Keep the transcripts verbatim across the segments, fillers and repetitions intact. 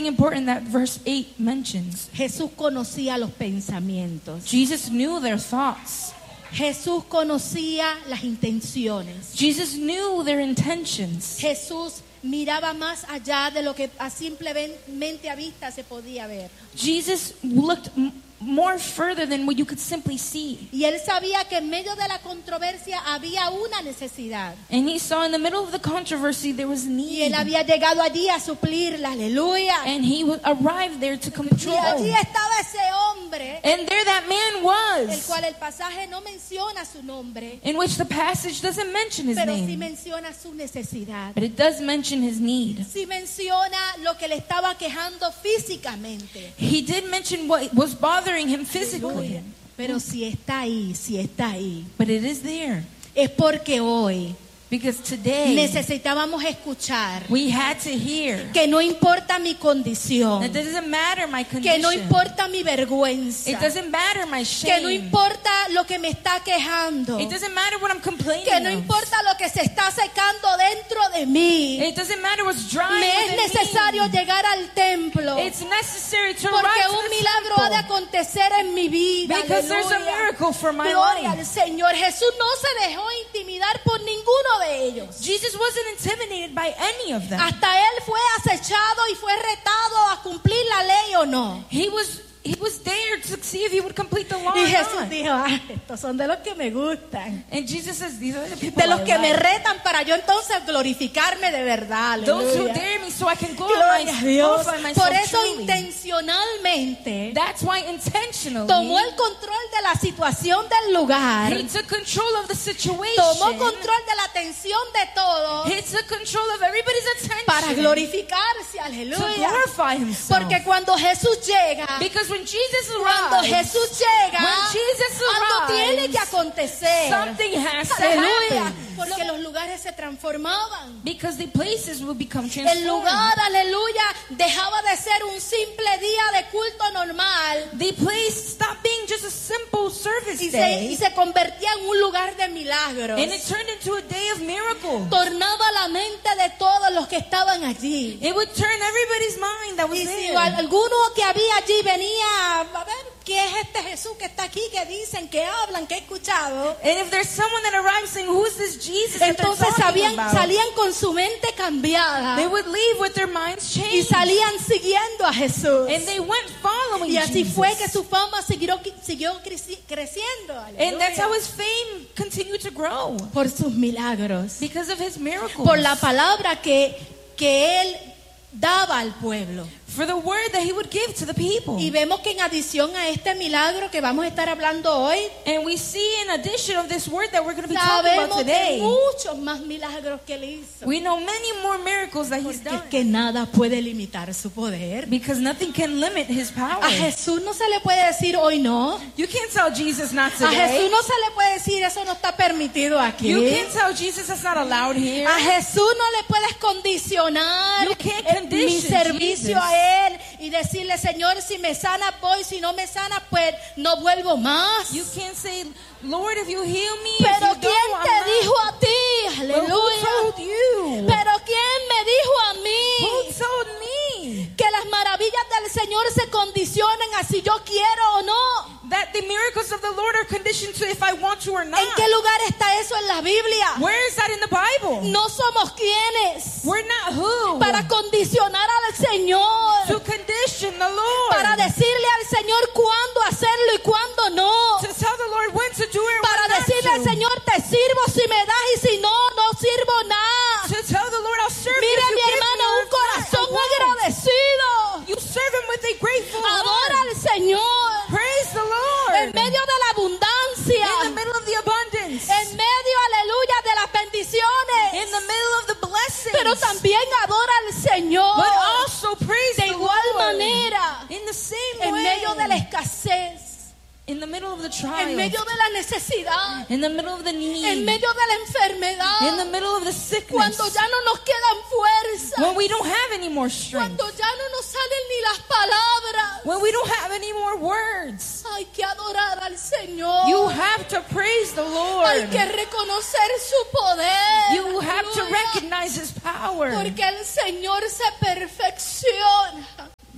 something important that verse eight mentions. Jesús conocía los pensamientos. Jesus knew their thoughts. Jesús conocía las intenciones. Jesus knew their intentions. Jesús miraba más allá de lo que a simplemente a vista se podía ver. Jesus looked m- more further than what you could simply see. Y él sabía que en medio de la controversia había una necesidad. And he saw in the middle of the controversy there was Y need. él había llegado allí a suplirla. Aleluya. And he w- arrived there to Y control. allí estaba ese hombre, And there that man el was, cual el pasaje no menciona su nombre, in which the passage doesn't mention his pero sí name. menciona su necesidad. But it does mention his need. Sí menciona lo que le estaba quejando físicamente. He did mention what was bothering him physically. Aleluya. Pero si está ahí, si está ahí, But it is there. es porque hoy Because today necesitábamos escuchar we had to hear que no importa mi condición, that it doesn't matter my que condition. no importa mi vergüenza, It doesn't matter my que no shame. importa lo que me está quejando, It doesn't matter what I'm complaining que no of. importa lo que se está secando dentro de mí. It doesn't matter what's drying Me es within necesario me. llegar al templo It's necessary to porque arrive to un the milagro ha de temple. acontecer en mi vida. Because there's a Aleluya. miracle for my Gloria life. al Señor. Jesús no se dejó intimidar por ninguno de ellos. Jesus wasn't intimidated by any of them. Hasta él fue acechado y fue retado a cumplir la ley o no. He was he was there to see if he would complete the law Y or Jesús not. dijo, ah, estos son de los que me gustan, And Jesus says, these are the people de los I que me like. retan para yo entonces glorificarme de verdad. Those who Aleluya. dare me so I can Gloria a glorify, Dios. glorify myself Por eso truly. intencionalmente That's why intentionally tomó el control de la situación del lugar, he took control of the situation. tomó control de la atención de todo He took control of everybody's attention para glorificarse. to Aleluya. glorify himself. Porque cuando Jesús llega, Because when Jesus cuando arrives, Jesús llega, when Jesus algo arrives, tiene que acontecer. something has to Aleluya. happen. Porque los lugares se transformaban. Because the places will become El transformed. lugar, aleluya, dejaba de ser un simple día de culto normal The place stopped being just a simple service y se, day, y se convertía en un lugar de milagros. and it turned into a day of miracles. Tornaba la mente de todos los que estaban allí. It would turn everybody's mind that was Y si there. alguno que había allí venía a ver qué es este Jesús que está aquí, que dicen, que hablan, que he escuchado, And if there's someone that arrives saying, who is this Jesus that they're entonces talking sabían, about? salían con su mente cambiada They would leave with their minds y changed. salían siguiendo a Jesús. And they went following Y así Jesus. fue que su fama siguió, siguió creci- creciendo. And that's Aleluya. how his fame continued to grow. Por sus milagros, Because of his miracles. por la palabra que, que él daba al pueblo. For the word that he would give to the people. Y vemos que en adición a este milagro que vamos a estar hablando hoy, And we see in addition of this word that we're going to be talking about sabemos de today, muchos más milagros que él hizo. we know many more miracles that he's Porque done. es que nada puede limitar su poder. Because nothing can limit his power. A Jesús no se le puede decir hoy no. You can't tell Jesus not A today. Jesús no se le puede decir eso no está permitido aquí. You can't tell Jesus that's not allowed here. A Jesús no le puedes condicionar You can't eh, mi condition servicio Jesus. a Él y decirle, Señor, si me sana voy, si no me sana pues no vuelvo más. You can't say, Lord, if you heal me, Pero if you ¿quién don't, te I'm dijo not. a ti? But who Aleluya. told you? Pero ¿quién me dijo a mí Who told me que las maravillas del Señor se condicionan a si yo quiero o no? that the miracles of the Lord are conditioned to if I want to or not? ¿En qué lugar está eso en la Biblia? Where is that in the Bible? No somos quienes We're not who para condicionar al Señor, to condition the Lord, para decirle al Señor cuándo hacerlo y cuándo no, to tell the Lord when to do it, para when not decirle al to. Señor te sirvo si me das y si no, no sirvo nada. To tell the Lord, I'll serve Mire you if mi you give hermano, me, or un if not, corazón I won't. agradecido. You serve him with a grateful Adora heart. al Señor Praise the Lord. en medio de la abundancia, In the middle of the abundance. en medio, aleluya, de las bendiciones. In the middle of the blessings. Pero también adora al Señor But also praise de the igual Lord. manera In the same en way. medio de la escasez, In the middle of the trial. en medio de la necesidad, In the middle of the need. en medio de la enfermedad, In the middle of the sickness. cuando ya no nos quedan fuerzas, When we don't have any more strength. cuando ya no nos salen ni las palabras, When we don't have any more words. hay que adorar al Señor. You have to praise the Lord. Hay que reconocer su poder. You have to Aleluya. recognize his power. Porque el Señor se perfecciona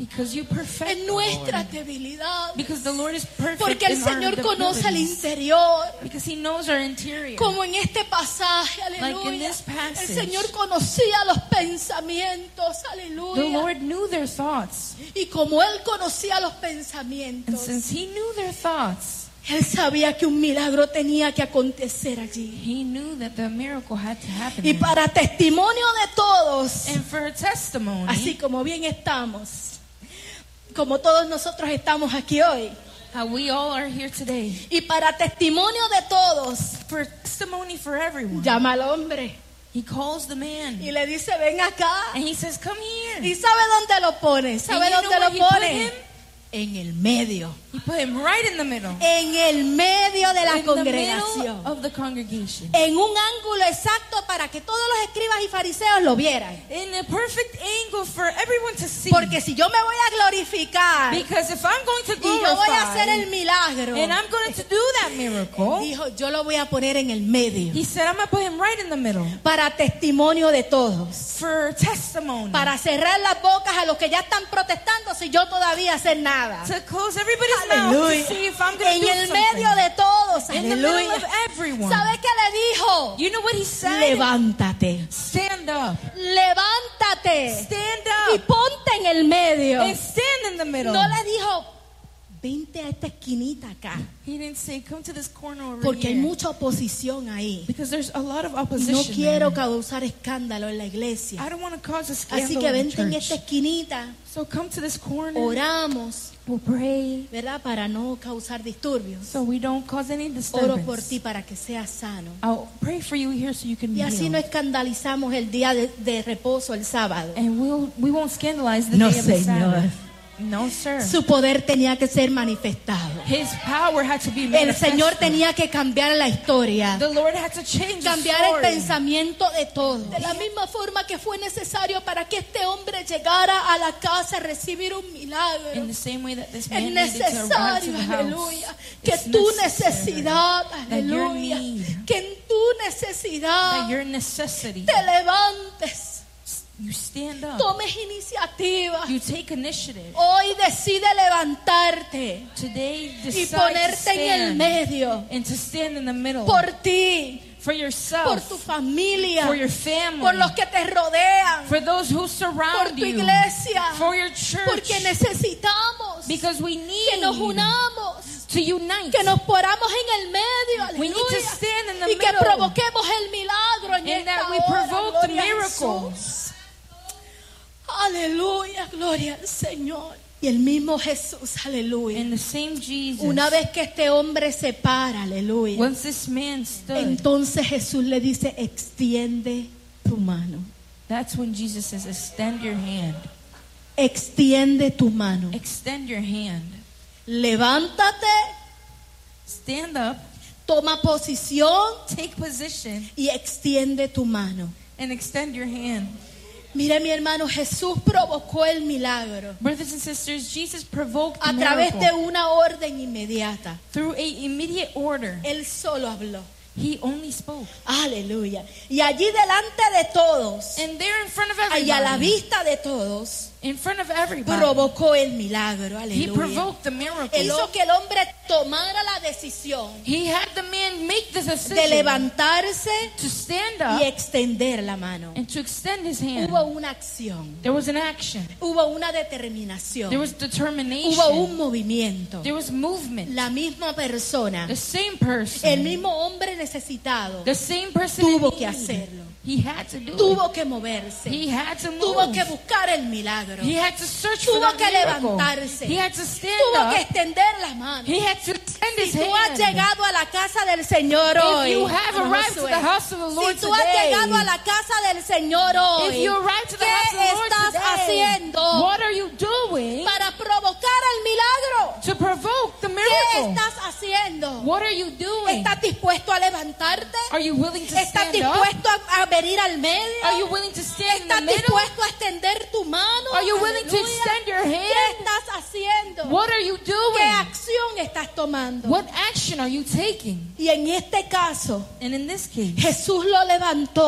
Because you perfect en the nuestras Lord. debilidades. Because the Lord is perfect Porque el in our Señor conoce el debilities. interior. Because He knows our interior. Como en este pasaje, Like in aleluya. this passage. El Señor conocía los pensamientos, The aleluya. Lord knew their thoughts. Y como Él conocía los And pensamientos, since He knew their thoughts, Él sabía que un milagro tenía que acontecer allí. He knew that the miracle had to happen Y there. para testimonio de todos, And for a testimony, así como bien estamos, como todos nosotros estamos aquí hoy, how we all are here today, y para testimonio de todos, for testimony for everyone, llama al hombre He calls the man. y le dice, ven acá. And He says, come here. ¿Y sabe dónde lo pone? ¿Sabe And you dónde know lo where he put pone? him? En el medio. He put him right in the middle. En el medio de la In the middle congregación. of the congregation. En un ángulo exacto para que todos los escribas y fariseos lo vieran. In a perfect angle for everyone to see. Porque si yo me voy a glorificar y Because if I'm going to yo voy a hacer glorify el milagro, and I'm going to do that miracle, dijo, yo lo voy a poner en el medio. He said, I'm going to put him right in the middle. Para testimonio de todos. For testimony. Para cerrar las bocas a los que ya están protestando si yo todavía hacer nada. To close everybody's mouth Aleluya. to see if I'm going En to do el something. medio de todos. In the middle Aleluya. of everyone. ¿Sabe qué le dijo? You know what He said? Levántate. Stand up. Levántate. Stand Y up. ponte en el medio. And stand in the middle. No le dijo, vente a esta esquinita acá. He didn't say, come to this corner over Porque hay here. mucha oposición ahí. Because there's a lot of Y opposition no quiero there. causar escándalo en la iglesia. I don't want to cause a scandal Así que in vente the en church. esta esquinita. So come to this corner. Oramos, We'll pray. ¿verdad? Para no causar disturbios. So we don't cause any Oro por disturbance. ti para que seas sano. I'll pray for you here so you can Y be así no healed. escandalizamos el día de, de reposo, el sábado. And we'll, we won't scandalize the No, day of the Señor. Sabbath. No, sir. Su poder tenía que ser manifestado. His power had to be El manifested. Señor tenía que cambiar la historia. The Lord had to change the Cambiar el story. pensamiento de todos. De la misma forma que fue necesario para que este hombre llegara a la casa a recibir un milagro. In the same way that this Es man needed to arrive to necesario, the house. aleluya, que It's tu necessary necesidad, that your aleluya, need, que en tu necesidad that your necessity, te levantes, you stand up. tomes iniciativa. You take initiative. Hoy decide levantarte Today y decide to ponerte en el stand medio and to stand in the middle por ti, for por yourself, tu familia, for your family, por los que te rodean, for those who por surround tu you, iglesia, for your church, porque necesitamos because we que nos need unamos, to unite. que nos poramos en el medio, We need to aleluya, stand in the y que middle. provoquemos el milagro en And esta that we hora, provoke the gloria a miracle. Jesús. Aleluya, gloria al Señor. Y el mismo Jesús, aleluya. And the same Jesus, Una vez que este hombre se para, aleluya, once this man stood, entonces Jesús le dice, extiende tu mano. that's when Jesus says, extend your hand. Extiende tu mano. Extend your hand. Levántate, Stand up, toma posición take position, y extiende tu mano. and extend your hand. Mire, mi hermano, Jesús provocó el milagro Brothers and sisters, Jesus provoked the a través miracle de una orden inmediata. through a immediate order. Él solo habló. He only spoke. Aleluya. Y allí delante de todos, And there in front of y a la everybody, vista de todos, in front of everybody, provocó el milagro. he Aleluya. provoked the miracle. Hizo que el hombre tomara la decisión He had the man make the de decision levantarse to stand y up extender la mano. and to extend his hand. Hubo una acción, There was an action. hubo una There determinación, was determination. hubo un movimiento. There was movement. La misma persona, The same person, el mismo hombre necesitado, the same person tuvo in que need, hacerlo. he had to do tuvo que moverse, it. He had to tuvo move. que buscar el milagro, He had to search for tuvo that que miracle. levantarse, He had to stand tuvo que up. extender las manos. He had to extend his Si tú has hand. llegado a la casa del Señor If hoy, you have como arrived to Josué, the house of the Lord si tú has today, llegado a la casa del Señor hoy, if you arrived to the ¿qué house of the Lord estás today, haciendo what are you doing para provocar el milagro? to provoke the ¿Qué miracle? estás haciendo? What are you doing? ¿Estás dispuesto a levantarte? Are you willing to ¿Estás stand up? dispuesto a, a venir al medio? Are you willing to stand in the ¿Estás middle? dispuesto a extender tu mano? Are you willing to Aleluya. extend your ¿Qué hand? estás haciendo? What are you ¿Qué doing? acción estás tomando? What action are you taking? Y en este caso, And in this case, Jesús lo levantó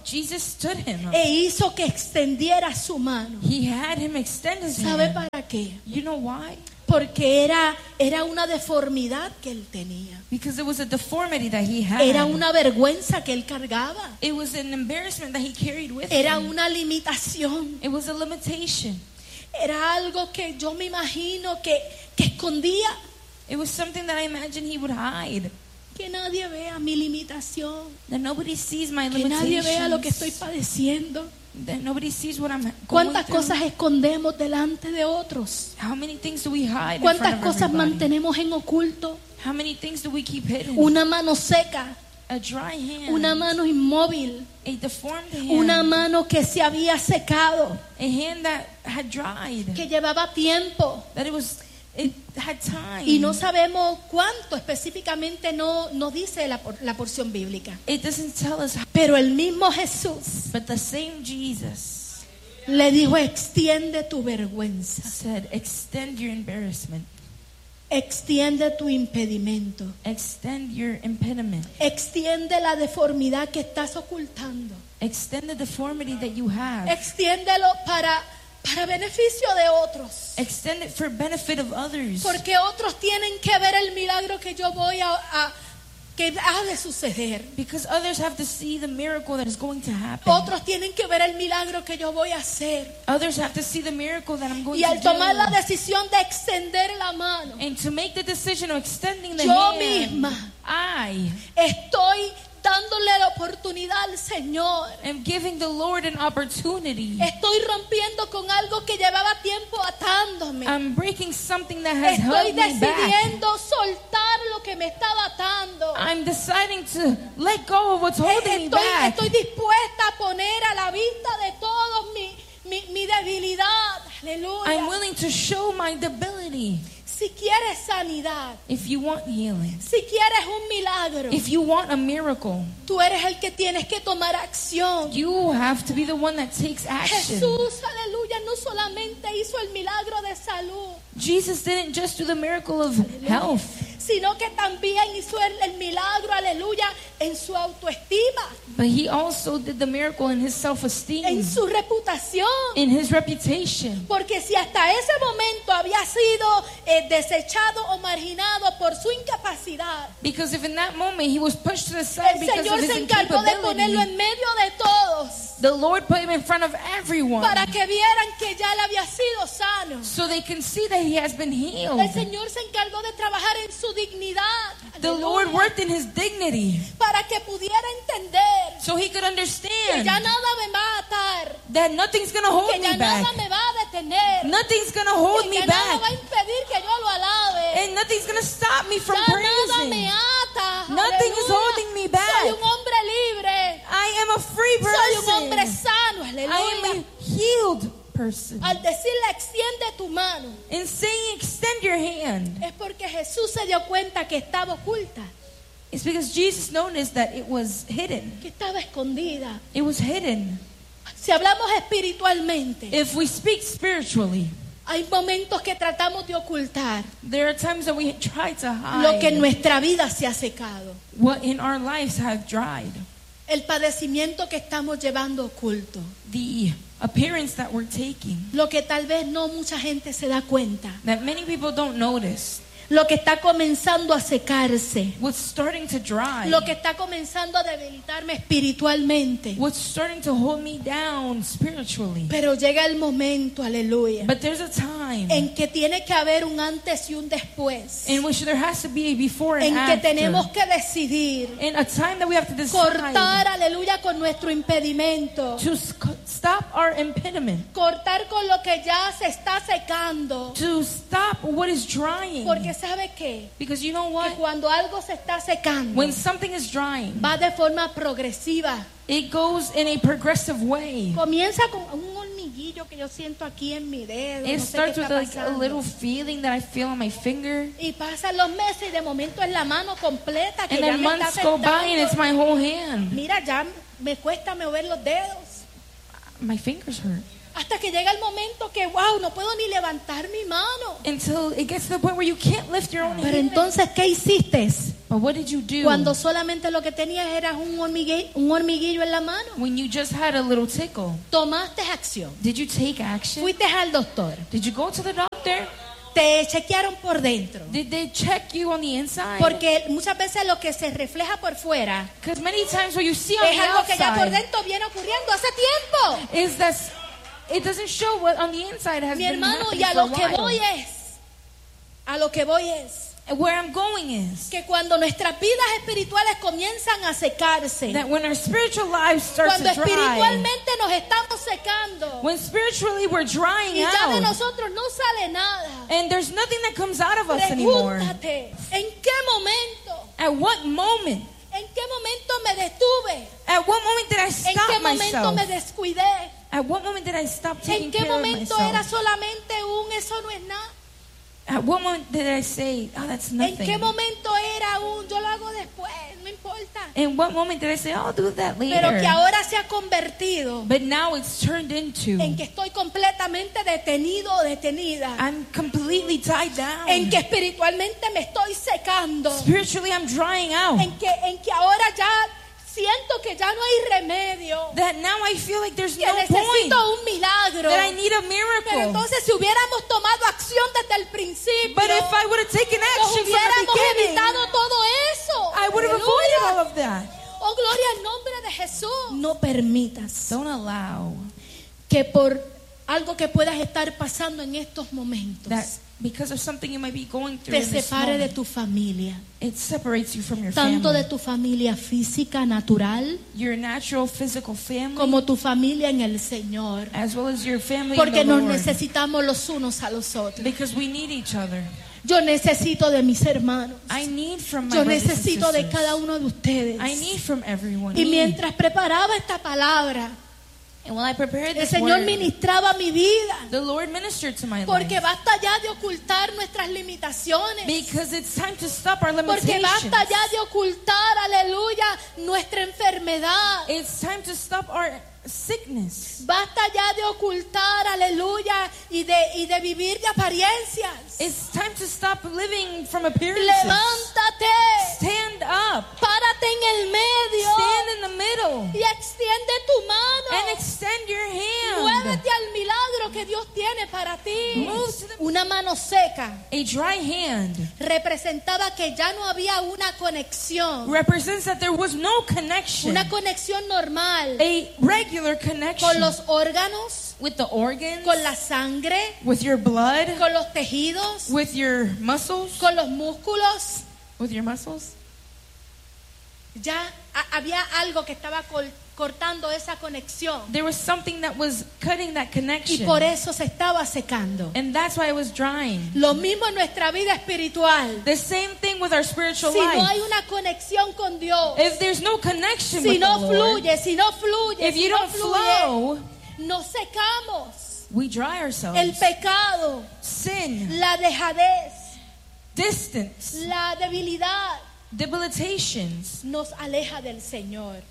Jesus stood him. e hizo que extendiera su mano. He had him extend his ¿Sabe hand. para qué? You know why? Porque era, era una deformidad que él tenía. Because it was a deformity that he had. Era una vergüenza que él cargaba. It was an embarrassment that he carried with Era him. una limitación. It was a limitation. Era algo que yo me imagino que, que escondía. It was something that I imagine he would hide. Que nadie vea mi limitación. That nobody sees my Que nadie vea lo que estoy limitations. padeciendo. That nobody sees what I'm going ¿Cuántas through. cosas escondemos delante de otros? How many things do we hide in ¿Cuántas front of cosas everybody? mantenemos en oculto? How many things do we keep hidden? Una mano seca, A dry hand. una mano inmóvil, A deformed hand. una mano que se había secado, A hand that had dried. que llevaba tiempo. That it was, it had time. Y no sabemos cuánto específicamente, no, no dice la, por- la porción bíblica. It doesn't tell us. Pero el mismo Jesús But the same Jesus le dijo, extiende tu vergüenza, said, extend your embarrassment. extiende tu impedimento, Extend your impediment. extiende la deformidad que estás ocultando, Extend the deformity that you have. extiéndelo para, para beneficio de otros. Extend it for benefit of others. Porque otros tienen que ver el milagro que yo voy a, a que ha de suceder. Because others have to see the miracle that is going to happen. Otros tienen que ver el milagro que yo voy a hacer. Others have to see the miracle that I'm going Y al to tomar la do. decisión de extender la mano, And to make the decision of extending the yo hand, misma I estoy dándole la oportunidad al Señor. am giving the Lord an opportunity. Estoy rompiendo con algo que llevaba tiempo atándome. I'm breaking something that has Estoy held me back. decidiendo soltar lo que me estaba atando. I'm deciding to let go of what's holding me Estoy, back. estoy dispuesta a poner a la vista de todos mi, mi, mi debilidad. Aleluya. I'm willing to show my debility. Si quieres sanidad, If you want healing, si quieres un milagro, if you want a miracle, tú eres el que tienes que tomar acción. you have to be the one that takes action. Jesús, aleluya, no solamente hizo el milagro de salud, Jesus didn't just do the miracle of health, sino que también hizo el, el milagro, aleluya, en su autoestima, but he also did the miracle in his self-esteem, en su reputación. in his reputation. Porque si hasta ese momento había sido eh, desechado o marginado por su incapacidad, Because if in that moment he was pushed to the side el because Señor of his se encargó de ponerlo incapability, en medio de todos the Lord put him in front of everyone para que vieran que ya él había sido sano. so they can see that he has been healed. El Señor se encargó de trabajar en su dignidad. The Aleluya. Lord worked in his dignity Para que pudiera entender so he could que understand ya nada me va a atar, that nothing's going to hold que ya me nada back. me va a detener, Nothing's going to hold que me nada va a back. impedir que yo lo alabe. And nothing's going to stop me from Ya nada me praising. ata. Nothing is Aleluya. holding me back. Soy un hombre libre. I am a free Soy un hombre person. sano. I Aleluya. am a healed person. Al decirle extiende tu mano, And saying extend your hand, es porque Jesús se dio cuenta que estaba oculta, it's because Jesus noticed that it was hidden. que estaba escondida. It was hidden. Si hablamos espiritualmente, If we speak spiritually, hay momentos que tratamos de ocultar there are times that we try to lo que en hide nuestra vida se ha secado, what in our lives have dried. el padecimiento que estamos llevando oculto, The appearance that we're taking lo que tal vez no mucha gente se da cuenta, that many people don't notice. lo que está comenzando a secarse, What's starting to dry. lo que está comenzando a debilitarme espiritualmente. What's starting to hold me down spiritually. Pero llega el momento, aleluya, But there's a time en que tiene que haber un antes y un después, in which there has to be a before and en que after. tenemos que decidir In a time that we have to decide cortar, aleluya, con nuestro impedimento, to sc- stop our impediment, cortar con lo que ya se está secando. to stop what is drying. Porque ¿sabe qué? Because you know Que what? cuando algo se está secando, When something is drying, va de forma progresiva. it goes in a progressive way. Comienza con un hormiguillo que yo siento aquí en mi dedo. It no sé starts qué with está like a pasando. little feeling that I feel on my finger. Y pasan los meses y de momento es la mano completa que And ya then me está months go by and it's afectando. my whole hand. Mira, ya me cuesta mover los dedos. My fingers hurt. Hasta que llega el momento que, wow, no puedo ni levantar mi mano. Until it gets to the point where you can't lift your own Pero hand. entonces, ¿qué hiciste? But what did you do Cuando solamente lo que tenías era un hormiguillo, un hormiguillo en la mano. when you just had a little tickle? Tomaste acción. Did you take action? Fuiste al doctor. Did you go to the doctor? Te chequearon por dentro. Did they check you on the inside? Porque muchas veces lo que se refleja por fuera Because many times what you see on es the algo que ya por outside dentro viene ocurriendo hace tiempo. is that it doesn't show what on the inside has Mi been hermano, happening y a for a lo que while. voy es, a lo que voy es, And where I'm going is que cuando nuestras vidas espirituales comienzan a secarse, that when our spiritual lives start cuando to dry, espiritualmente nos estamos secando when spiritually we're drying y ya de out, nosotros no sale nada, and there's nothing that comes out of us anymore. pregúntate, ¿en qué momento? At what moment? ¿En qué momento me detuve? At what moment did I ¿En stop qué momento myself? me descuidé? At what moment did I stop taking ¿En qué care of momento myself? era solamente un eso no es nada? At what moment did I say, oh, that's ¿En qué nothing? momento era un yo lo hago después, no importa? In what moment did I say, oh, I'll do that Pero que later? ahora se ha convertido But now it's turned into, en que estoy completamente detenido o detenida, I'm completely tied down. en que espiritualmente me estoy secando, Spiritually, I'm drying out. en que, en que ahora ya siento que ya no hay remedio, That now I feel like there's que no point. necesito un milagro. That I need a Pero miracle. entonces si hubiéramos tomado acción desde el principio, But if I would have taken nos action from the hubiéramos beginning, evitado todo eso. I would have Aleluya. avoided all of that. Oh, gloria al nombre de Jesús. No permitas Don't allow que por algo que puedas estar pasando en estos momentos that because of something you might be going through te in this separe de moment, tu familia, it separates you from your tanto de family. tu familia física, natural, Your natural physical family, como tu familia en el Señor. as well as your family in Porque the nos Lord. necesitamos los unos a los otros. Because we need each other. Yo necesito de mis hermanos. I need from my Yo brothers and necesito de sisters. cada uno de ustedes. I need from everyone. Y mientras preparaba esta palabra, And while I prepared el this Señor word, ministraba mi vida. the Lord ministered to my Porque life. basta ya de ocultar nuestras limitaciones. Because it's time to stop our Porque limitations. basta ya de ocultar, aleluya, nuestra enfermedad. It's time to stop our sickness. Basta ya de ocultar, aleluya, y de, y de vivir de apariencias. It's time to stop living from appearances. Levántate, Stand up. párate en el medio Stand in the middle. y extiende tu mano. And extend your hand. Muévete al milagro que Dios tiene para ti. Move to the- Una mano seca A dry hand representaba que ya no había una conexión, represents that there was no connection. una conexión normal A regular con connection los órganos, with the organs, con la sangre, with your blood, con los tejidos, with your muscles, con los músculos. with your muscles. Ya ha- había algo que estaba col- cortando esa conexión There was something that was cutting that y connection. por eso se estaba secando. And that's why it was drying. Lo mismo en nuestra vida espiritual. The same thing with our spiritual Si no life. hay una conexión con Dios, If there's no connection si with no the Lord, fluye, si no fluye, if si you no don't fluye, flow, nos secamos. we dry ourselves. El pecado, Sin, la dejadez, distance, la debilidad debilitations. nos aleja del Señor.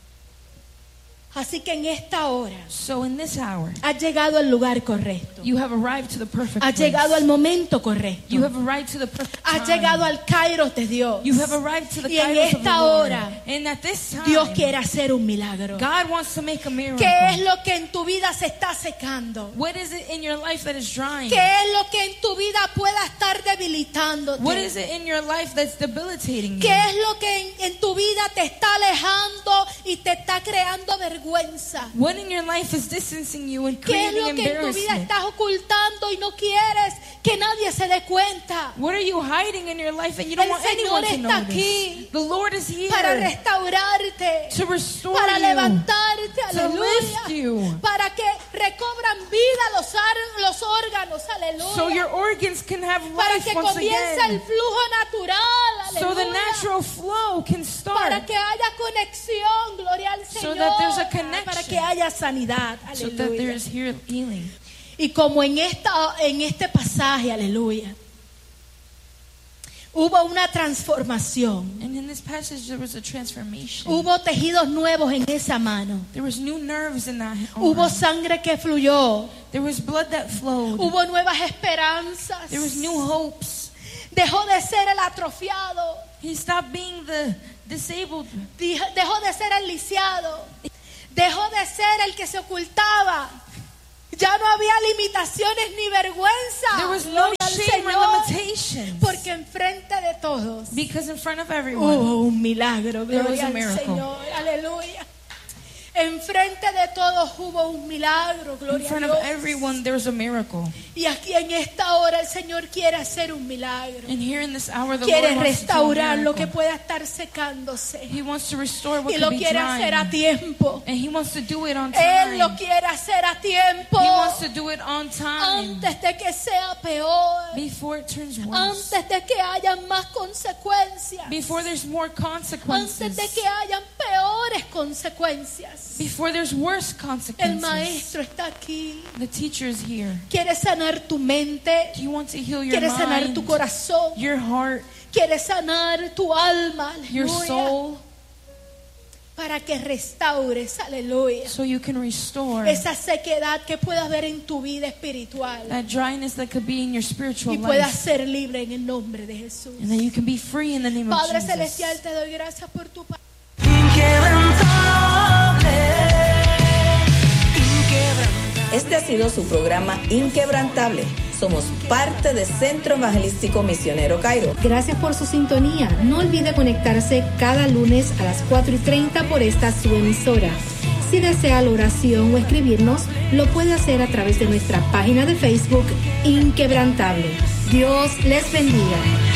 Así que en esta hora So in this hour, has llegado al lugar correcto. you have arrived to the perfect Has place. llegado al momento correcto. You have arrived to the perfect Has time. llegado al Kairos de Dios. You have arrived to the Y en kairos of the esta Lord. hora, And at this time, Dios quiere hacer un milagro. God wants to make a miracle. ¿Qué es lo que en tu vida se está secando? What is it in your life that is drying? ¿Qué es lo que en tu vida pueda estar debilitándote? What is it in your life that's debilitating you? ¿Qué es lo que en, en tu vida te está alejando y te está creando vergüenza? What in your life is distancing you and ¿Qué es creating lo que en tu vida embarrassment? estás ocultando y no quieres que nadie se dé cuenta? What are you hiding in your life and you don't El want Señor anyone to está notice? aquí The Lord is here para restaurarte, to restore para you, levantarte, to lift aleluya, you, para que recobran vida los, ar- los órganos, aleluya, so your organs can have para life que once comience el again, flujo natural, so the aleluya, natural flow can para start, que haya conexión, gloria al So Señor, that there's a connection. para que haya sanidad, so that there aleluya. is here healing. Y como en esta en este pasaje, aleluya, Hubo una transformación. And in this passage there was a transformation. Hubo tejidos nuevos en esa mano. There was new nerves in that arm. Hubo sangre que fluyó. There was blood that flowed. Hubo nuevas esperanzas. There was new hopes. Dejó de ser el atrofiado. He stopped being the disabled. Dejó de ser el lisiado. Dejó de ser el que se ocultaba. Ya no había limitaciones ni vergüenza. There was no shame or limitations. Porque enfrente de todos, because in front of everyone, hubo un milagro. there was Gloria a al miracle. Señor. Aleluya. Enfrente de todos hubo un milagro. In Gloria a front Dios. of everyone, there was a miracle. Y aquí en esta hora el Señor quiere hacer un milagro. And here in this hour, the Quiere Lord wants to do a restaurar lo miracle. que pueda estar secándose. He wants to restore what Y could lo be quiere hacer a drying. tiempo. And He wants to do it on Él time. lo quiere hacer a tiempo. He wants to do it on time. Antes de que sea peor. Before it turns worse. Antes de que haya más consecuencias. Before there's more Antes consequences. de que hayan peores consecuencias. Before there's worse El consequences. maestro está aquí. The teacher is here. Quiere sanar tu mente. He wants to heal your Quiere sanar mind, tu corazón. your heart, Quiere sanar tu alma. your Aleluya. soul, Para que restaures. Aleluya. so you can restore Esa sequedad que pueda haber en tu vida espiritual. that dryness that could be in your spiritual Y puedas life, ser libre en el nombre de Jesús. and that you can be free in the name of Padre Jesus. Celestial, te doy gracias por tu palabra. Este ha sido su programa Inquebrantable. Somos parte de Centro Evangelístico Misionero Cairo. Gracias por su sintonía. No olvide conectarse cada lunes a las cuatro y treinta por esta su emisora. Si desea la oración o escribirnos, lo puede hacer a través de nuestra página de Facebook Inquebrantable. Dios les bendiga.